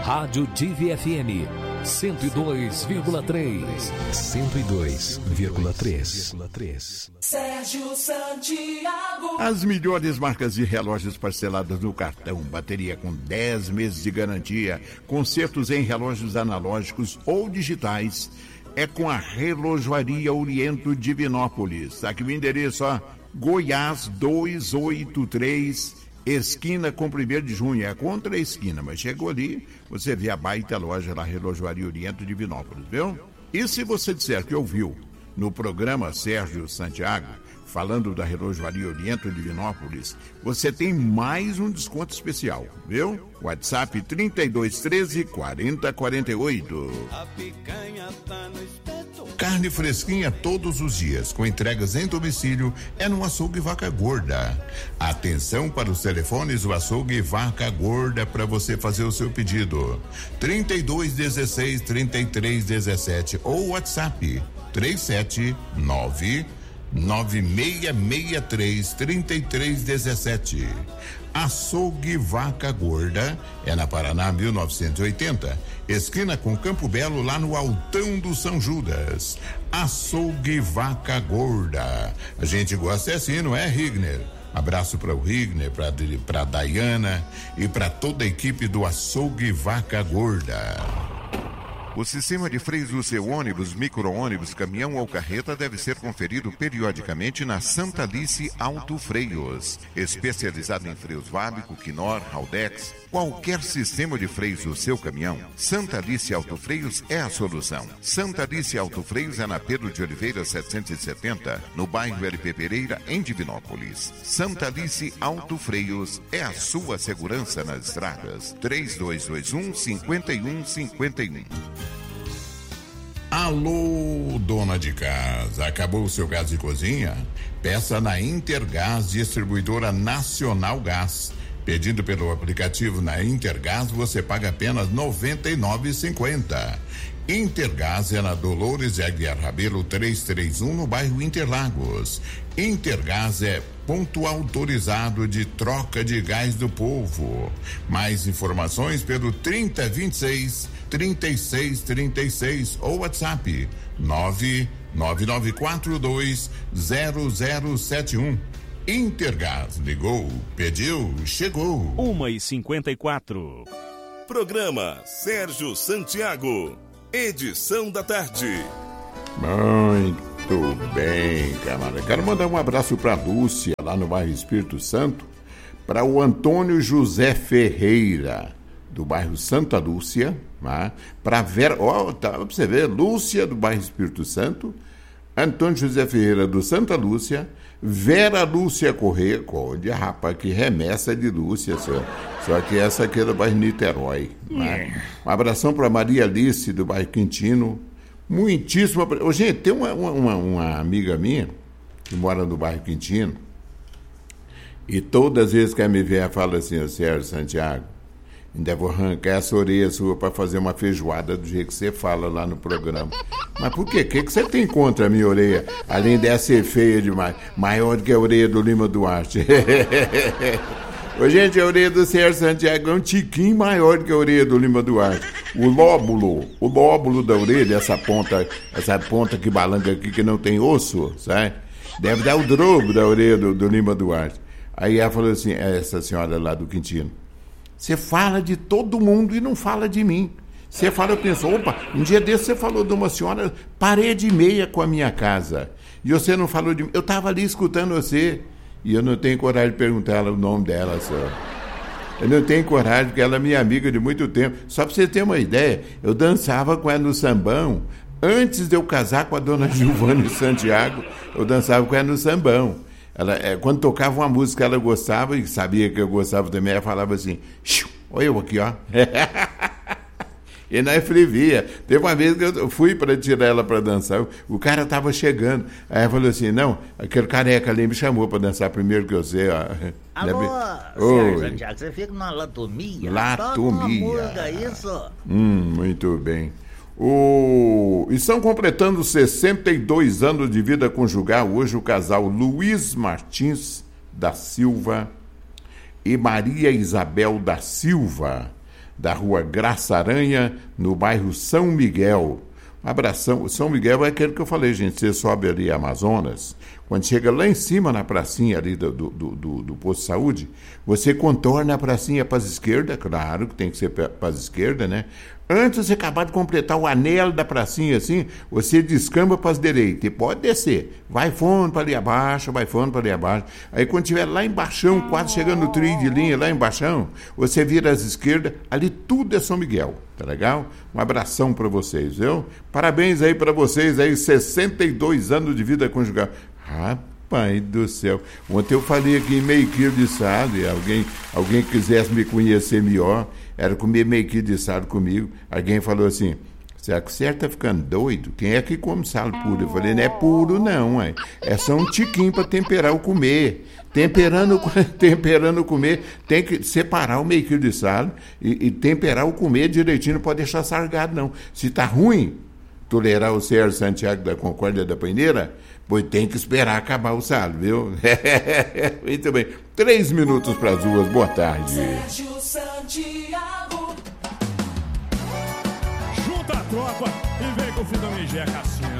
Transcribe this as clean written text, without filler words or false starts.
Rádio Divi FM 102,3. 102,3. Sérgio Santiago. As melhores marcas de relógios parceladas no cartão, bateria com 10 meses de garantia, consertos em relógios analógicos ou digitais, é com a Relojoaria Oriento Divinópolis. Aqui o endereço, ó, Goiás 283, esquina com 1º de junho, é contra a esquina, mas chegou ali, você vê a baita loja lá, Relojoaria Oriento Divinópolis, viu? E se você disser que ouviu no programa Sérgio Santiago, falando da Relojoaria Oriento Divinópolis, você tem mais um desconto especial, viu? WhatsApp 3213-4048. A picanha tá no espeto. Carne fresquinha todos os dias, com entregas em domicílio, é no Açougue Vaca Gorda. Atenção para os telefones do Açougue Vaca Gorda para você fazer o seu pedido. 3216-3317 ou WhatsApp 379-9663-3317. Açougue Vaca Gorda é na Paraná 1980, esquina com Campo Belo, lá no Altão do São Judas. Açougue Vaca Gorda. A gente gosta assim, não é, Rigner? Abraço para o Rigner, para Dayana e para toda a equipe do Açougue Vaca Gorda. O sistema de freios do seu ônibus, micro-ônibus, caminhão ou carreta deve ser conferido periodicamente na Santa Alice Auto Freios. Especializado em freios Vábico, Quinor, Haldex, qualquer sistema de freios do seu caminhão, Santa Alice Auto Freios é a solução. Santa Alice Auto Freios é na Pedro de Oliveira 770, no bairro LP Pereira, em Divinópolis. Santa Alice Auto Freios é a sua segurança nas estradas. 3221-5151. Alô, dona de casa, acabou o seu gás de cozinha? Peça na Intergás, distribuidora Nacional Gás. Pedindo pelo aplicativo na Intergás, você paga apenas R$ 99,50. Intergás é na Dolores de Aguiar Rabelo 331, no bairro Interlagos. Intergás é ponto autorizado de troca de gás do povo. Mais informações pelo 3026-3636 ou WhatsApp 999420071. Intergás, ligou, pediu, chegou. 1h54. Programa Sérgio Santiago, edição da tarde. Muito bem, camarada. Quero mandar um abraço para Lúcia, lá no bairro Espírito Santo, para o Antônio José Ferreira, do bairro Santa Lúcia, né? Para Vera, tá, pra você ver, Lúcia, do bairro Espírito Santo, Antônio José Ferreira, do Santa Lúcia, Vera Lúcia Corrêa, olha, rapaz, que remessa de Lúcia, só que essa aqui é do bairro Niterói, né? Um abração para Maria Alice, do bairro Quintino. Muitíssimo. Gente, tem uma amiga minha que mora no bairro Quintino e todas as vezes que ela me vê, ela fala assim: ô Sérgio Santiago, ainda vou arrancar essa orelha sua para fazer uma feijoada do jeito que você fala lá no programa. Mas por quê? O que você tem contra a minha orelha? Além dessa ser feia demais, maior do que a orelha do Lima Duarte. Ô, gente, a orelha do Sérgio Santiago é um tiquinho maior do que a orelha do Lima Duarte. O lóbulo da orelha, essa ponta que balanca aqui que não tem osso, sabe? Deve dar o dobro da orelha do Lima Duarte. Aí ela falou assim, essa senhora lá do Quintino: você fala de todo mundo e não fala de mim. Você fala, eu penso, opa, um dia desse você falou de uma senhora, parede e meia com a minha casa. E você não falou de mim. Eu estava ali escutando você. E eu não tenho coragem de perguntar o nome dela, só. Eu não tenho coragem, porque ela é minha amiga de muito tempo. Só para você ter uma ideia, eu dançava com ela no sambão. Antes de eu casar com a dona Giovana Santiago, eu dançava com ela no sambão. Ela, quando tocava uma música, ela gostava, e sabia que eu gostava também, ela falava assim: olha eu aqui, ó. E nós frivia. Teve uma vez que eu fui para tirar ela para dançar, o cara estava chegando. Aí ela falou assim: não, aquele careca ali me chamou para dançar primeiro que eu sei. Ó. Alô, Sérgio Santiago, você fica numa latomia? Latomia. Isso. Muito bem. E estão completando 62 anos de vida conjugal hoje o casal Luiz Martins da Silva e Maria Isabel da Silva, da rua Graça Aranha, no bairro São Miguel. Um abração. São Miguel é aquele que eu falei, gente. Você sobe ali Amazonas, quando chega lá em cima na pracinha ali do posto de saúde, você contorna a pracinha para as esquerda, claro que tem que ser para as esquerda, né? Antes de você acabar de completar o anel da pracinha assim, você descamba para as direitas e pode descer. Vai fundo para ali abaixo, vai fundo para ali abaixo. Aí quando estiver lá embaixo, quase chegando no trilho de linha, lá embaixo, você vira às esquerdas, ali tudo é São Miguel, tá legal? Um abração para vocês, viu? Parabéns aí para vocês aí, 62 anos de vida conjugal. Rapaz do céu. Ontem eu falei aqui em meio quilo de sado, e alguém que quisesse me conhecer melhor, era comer meio quilo de sado comigo. Alguém falou assim, será que você está ficando doido? Quem é que come salo puro? Eu falei, não é puro não, ué. É só um tiquinho para temperar o comer. Temperando o comer, tem que separar o meio quilo de salo e temperar o comer direitinho, não pode deixar sargado não. Se tá ruim, tolerar o Sérgio Santiago da Concórdia da Paineira, pois tem que esperar acabar o salo, viu? Muito bem. 3 minutos para as 2. Boa tarde. Sérgio Santiago. Junta a tropa e vem com o fim da Migé, Cassino.